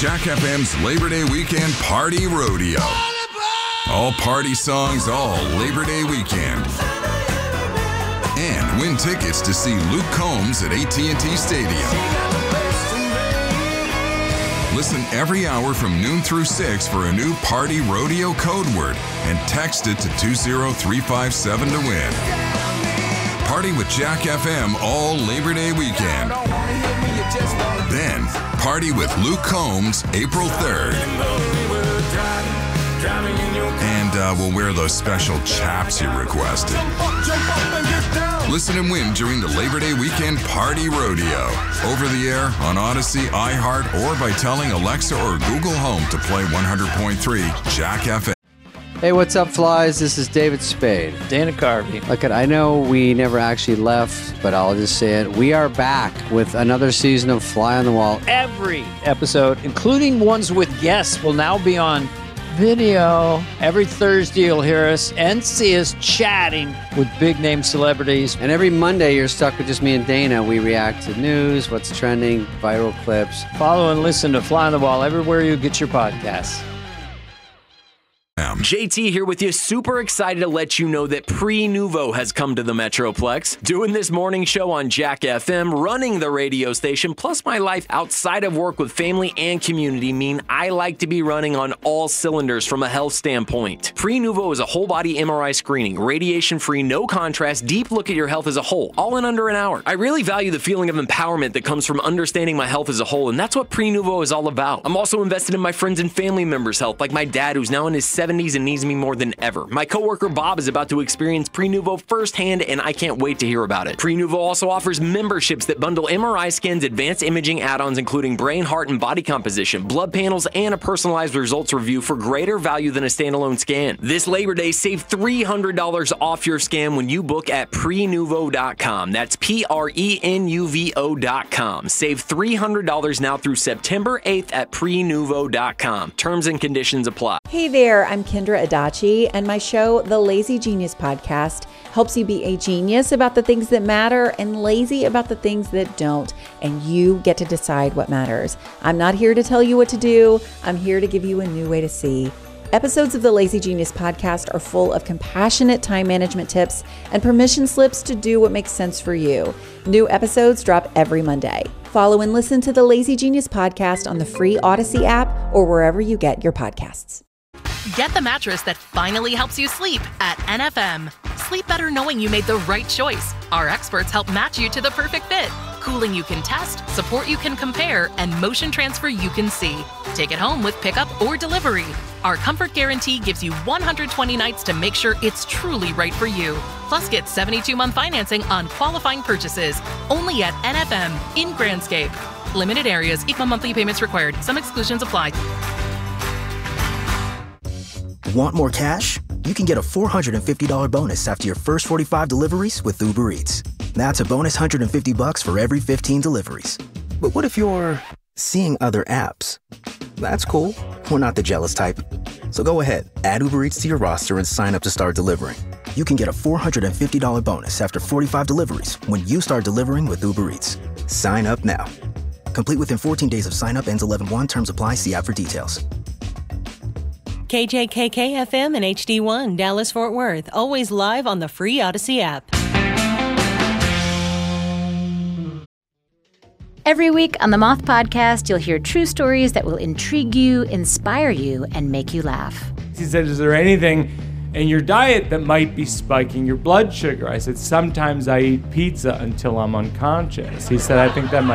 Jack FM's Labor Day Weekend Party Rodeo. All party songs all Labor Day weekend. And win tickets to see Luke Combs at AT&T Stadium. Listen every hour from noon through 6 for a new Party Rodeo code word and text it to 20357 to win. Party with Jack FM all Labor Day weekend. Then, party with Luke Combs April 3rd. And we'll wear those special chaps you requested. Listen and win during the Labor Day Weekend Party Rodeo. Over the air, on Odyssey, iHeart, or by telling Alexa or Google Home to play 100.3 Jack FM. Hey, what's up, flies? This is David Spade. Dana Carvey. Look, I know we never actually left, but I'll just say it. We are back with another season of Fly on the Wall. Every episode, including ones with guests, will now be on video. Every Thursday, you'll hear us and see us chatting with big-name celebrities. And every Monday, you're stuck with just me and Dana. We react to news, what's trending, viral clips. Follow and listen to Fly on the Wall everywhere you get your podcasts. JT here with you. Super excited to let you know that Pre-Nuvo has come to the Metroplex. Doing this morning show on Jack FM, running the radio station, plus my life outside of work with family and community mean I like to be running on all cylinders from a health standpoint. Pre-Nuvo is a whole body MRI screening, radiation-free, no contrast, deep look at your health as a whole, all in under an hour. I really value the feeling of empowerment that comes from understanding my health as a whole, and that's what Pre-Nuvo is all about. I'm also invested in my friends and family members' health, like my dad, who's now in his 70s and needs me more than ever. My coworker Bob is about to experience Pre-Nuvo firsthand, and I can't wait to hear about it. Pre-Nuvo also offers memberships that bundle MRI scans, advanced imaging add-ons including brain, heart, and body composition, blood panels, and a personalized results review for greater value than a standalone scan. This Labor Day, save $300 off your scan when you book at Prenuvo.com. That's Prenuvo.com. Save $300 now through September 8th at Prenuvo.com. Terms and conditions apply. Hey there, I'm Kendra Adachi, and my show, The Lazy Genius Podcast, helps you be a genius about the things that matter and lazy about the things that don't, and you get to decide what matters. I'm not here to tell you what to do. I'm here to give you a new way to see. Episodes of the Lazy Genius Podcast are full of compassionate time management tips and permission slips to do what makes sense for you. New episodes drop every Monday. Follow and listen to the Lazy Genius Podcast on the free Odyssey app or wherever you get your podcasts. Get the mattress that finally helps you sleep at NFM. Sleep better knowing you made the right choice. Our experts help match you to the perfect fit. Cooling you can test, support you can compare, and motion transfer you can see. Take it home with pickup or delivery. Our comfort guarantee gives you 120 nights to make sure it's truly right for you. Plus, get 72-month financing on qualifying purchases. Only at NFM in Grandscape. Limited areas, equal monthly payments required. Some exclusions apply. Want more cash? You can get a $450 bonus after your first 45 deliveries with Uber Eats. That's a bonus $150 for every 15 deliveries. But what if you're seeing other apps? That's cool. We're not the jealous type. So go ahead, add Uber Eats to your roster and sign up to start delivering. You can get a $450 bonus after 45 deliveries when you start delivering with Uber Eats. Sign up now. Complete within 14 days of sign up, ends 11/1. Terms apply. See app for details. KJKK-FM and HD1, Dallas-Fort Worth. Always live on the free Odyssey app. Every week on the Moth Podcast, you'll hear true stories that will intrigue you, inspire you, and make you laugh. He said, is there anything in your diet that might be spiking your blood sugar? I said, sometimes I eat pizza until I'm unconscious. He said, I think that might